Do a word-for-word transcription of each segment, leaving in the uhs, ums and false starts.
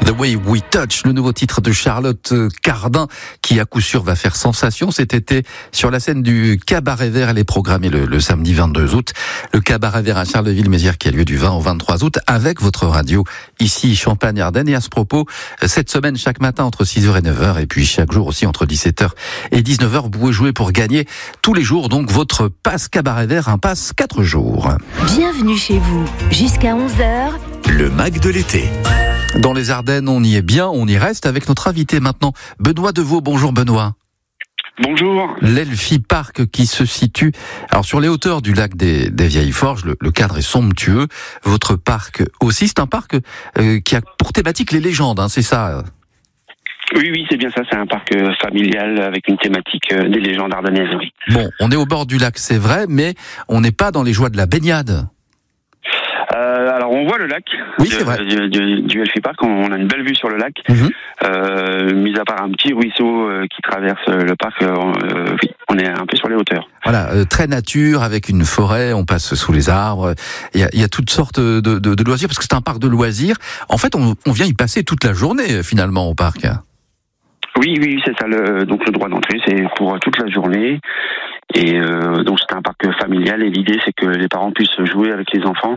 The Way We Touch, le nouveau titre de Charlotte Cardin, qui à coup sûr va faire sensation cet été sur la scène du Cabaret Vert. Elle est programmée le, le samedi vingt-deux août. Le Cabaret Vert à Charleville-Mézières qui a lieu du vingt au vingt-trois août avec votre radio ici Champagne-Ardenne. Et à ce propos, cette semaine chaque matin entre six heures et neuf heures et puis chaque jour aussi entre dix-sept heures et dix-neuf heures, vous pouvez jouer pour gagner tous les jours donc votre passe Cabaret Vert, un passe quatre jours. Bienvenue chez vous. Jusqu'à onze heures. Le Mac de l'été. Dans les Ardennes, on y est bien, on y reste avec notre invité maintenant, Benoît Deveau. Bonjour Benoît. Bonjour. L'Elfi Park qui se situe alors sur les hauteurs du lac des, des Vieilles Forges. Le, le cadre est somptueux. Votre parc aussi, c'est un parc euh, qui a pour thématique les légendes, hein, c'est ça? Oui, oui, c'est bien ça. C'est un parc euh, familial avec une thématique euh, des légendes ardennaises. Oui. Bon, on est au bord du lac, c'est vrai, mais on n'est pas dans les joies de la baignade. Euh, alors on voit le lac. Oui, de, c'est vrai. Du, du, du Elfi Park. On a une belle vue sur le lac. Mmh. Euh, mis à part un petit ruisseau euh, qui traverse le parc, euh, euh, oui, on est un peu sur les hauteurs. Voilà, euh, très nature avec une forêt. On passe sous les arbres. Il y a, il y a toutes sortes de, de, de loisirs parce que c'est un parc de loisirs. En fait, on, on vient y passer toute la journée finalement au parc. Oui, oui, c'est ça. Le, donc le droit d'entrée, c'est pour toute la journée. Et euh, donc c'est un parc familial et l'idée c'est que les parents puissent jouer avec les enfants.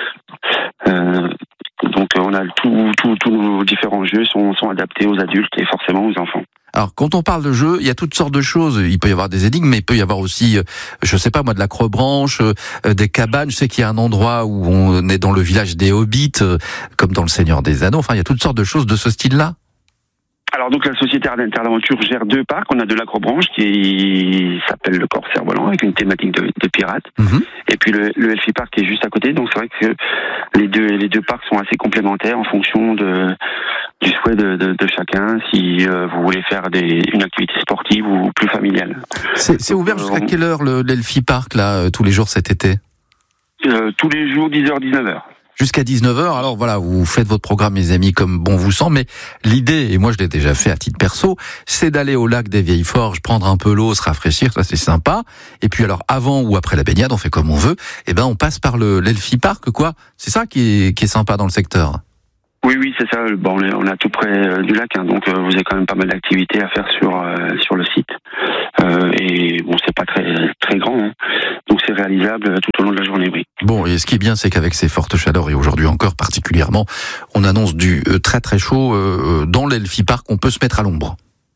Euh, donc on a tout, tout, tous nos différents jeux sont, sont adaptés aux adultes et forcément aux enfants. Alors quand on parle de jeux, il y a toutes sortes de choses. Il peut y avoir des énigmes, mais il peut y avoir aussi, je sais pas moi, de l'acrobranche, euh, des cabanes. Je sais qu'il y a un endroit où on est dans le village des Hobbits, euh, comme dans le Seigneur des Anneaux. Enfin, il y a toutes sortes de choses de ce style-là. Alors donc la société Ardennes Terre d'Aventure gère deux parcs. On a de l'acrobranche qui s'appelle le Corsaire Volant avec une thématique de, de pirates. Mmh. Et puis le, le Elfi Park qui est juste à côté. Donc c'est vrai que les deux les deux parcs sont assez complémentaires en fonction de du souhait de, de, de chacun. Si euh, vous voulez faire des, une activité sportive ou plus familiale. C'est, c'est ouvert jusqu'à quelle heure le, l'Elfi Park là tous les jours cet été? euh, Tous les jours dix heures dix-neuf heures. Jusqu'à dix-neuf heures, alors voilà, vous faites votre programme, mes amis, comme bon vous semble, mais l'idée, et moi je l'ai déjà fait à titre perso, c'est d'aller au lac des Vieilles Forges, prendre un peu l'eau, se rafraîchir, ça c'est sympa, et puis alors avant ou après la baignade, on fait comme on veut, et ben on passe par le l'Elfi Park, quoi, c'est ça qui est, qui est sympa dans le secteur. Oui, oui, c'est ça. Bon, on est, on est tout près euh, du lac, hein, donc euh, vous avez quand même pas mal d'activités à faire sur euh, sur le site. Euh, et bon, c'est pas très très grand, hein, donc c'est réalisable tout au long de la journée, oui. Bon, et ce qui est bien, c'est qu'avec ces fortes chaleurs et aujourd'hui encore particulièrement, on annonce du euh, très très chaud euh, dans l'Elfi Park. On peut se mettre à l'ombre.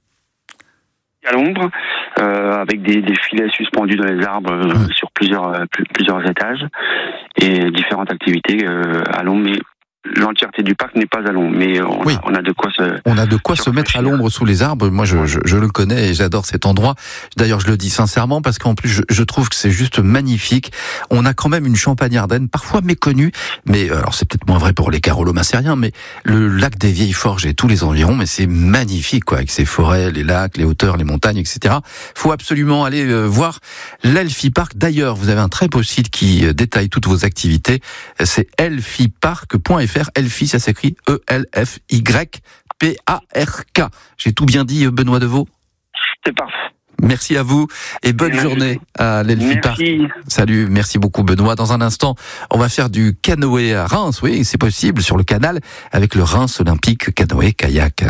À l'ombre, euh, avec des, des filets suspendus dans les arbres euh, mmh. sur plusieurs euh, plusieurs étages et différentes activités euh, à l'ombre, mais l'entièreté du parc n'est pas à l'ombre, mais on, oui. a, on a de quoi se... On a de quoi se mettre à l'ombre sous les arbres. Moi, je, je, je le connais et j'adore cet endroit. D'ailleurs, je le dis sincèrement parce qu'en plus, je, je trouve que c'est juste magnifique. On a quand même une Champagne-Ardenne, parfois méconnue, mais alors c'est peut-être moins vrai pour les Carolo-Massériens, mais le lac des Vieilles Forges et tous les environs, mais c'est magnifique, quoi, avec ses forêts, les lacs, les hauteurs, les montagnes, et cetera. Faut absolument aller euh, voir l'Elfi Park. D'ailleurs, vous avez un très beau site qui euh, détaille toutes vos activités. C'est elfi park point f r. Elfi, ça s'écrit E L F Y P A R K. J'ai tout bien dit, Benoît Deveau? C'est parfait. Merci à vous et bonne merci. Journée à l'Elfi Park. Salut, merci beaucoup Benoît. Dans un instant, on va faire du canoë à Reims, oui, c'est possible, sur le canal, avec le Reims Olympique Canoë-Kayak.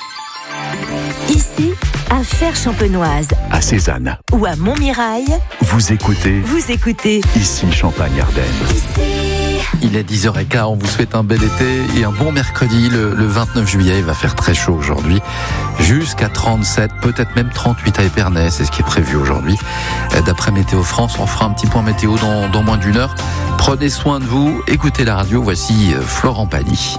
Ici, à Fère-Champenoise, à Cézanne ou à Montmirail, vous écoutez, vous écoutez, ici Champagne-Ardenne. Ici. Il est dix heures quinze, on vous souhaite un bel été et un bon mercredi, le, le vingt-neuf juillet, il va faire très chaud aujourd'hui, jusqu'à trente-sept, peut-être même trente-huit à Épernay, c'est ce qui est prévu aujourd'hui. D'après Météo France, on fera un petit point météo dans, dans moins d'une heure. Prenez soin de vous, écoutez la radio, voici Florent Pagny.